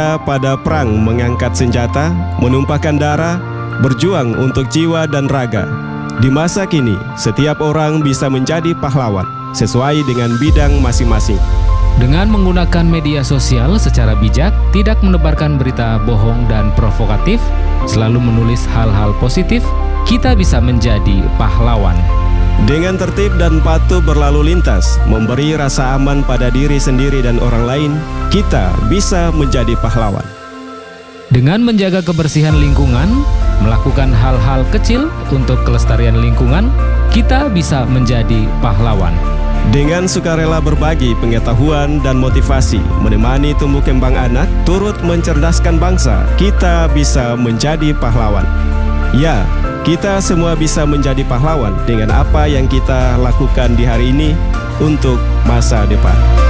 kita pada perang mengangkat senjata, menumpahkan darah, berjuang untuk jiwa dan raga. Di masa kini, setiap orang bisa menjadi pahlawan sesuai dengan bidang masing-masing. Dengan menggunakan media sosial secara bijak, tidak menebarkan berita bohong dan provokatif, selalu menulis hal-hal positif, kita bisa menjadi pahlawan. Dengan tertib dan patuh berlalu lintas, memberi rasa aman pada diri sendiri dan orang lain, kita bisa menjadi pahlawan. Dengan menjaga kebersihan lingkungan, melakukan hal-hal kecil untuk kelestarian lingkungan, kita bisa menjadi pahlawan. Dengan sukarela berbagi pengetahuan dan motivasi, menemani tumbuh kembang anak, turut mencerdaskan bangsa, kita bisa menjadi pahlawan. Ya, kita semua bisa menjadi pahlawan dengan apa yang kita lakukan di hari ini untuk masa depan.